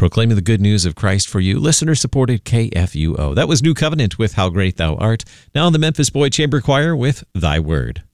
proclaiming the good news of Christ for you. Listener-supported KFUO. That was New Covenant with How Great Thou Art. Now the Memphis Boyd Chamber Choir with Thy Word.